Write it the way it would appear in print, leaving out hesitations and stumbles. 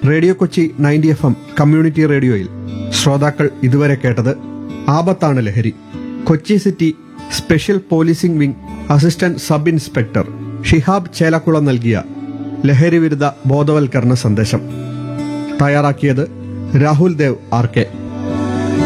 Radio Kochi 90 FM community റേഡിയോയിൽ ശ്രോതാക്കൾ ഇതുവരെ കേട്ടത് ആപത്താണ് ലഹരി. Kochi city special policing wing assistant sub inspector Shihab Chelakkulam നൽകിയ ലഹരി വിരുദ്ധ ബോധവൽക്കരണ സന്ദേശം. തയ്യാറാക്കിയത് രാഹുൽ ദേവ് ആർ കെ.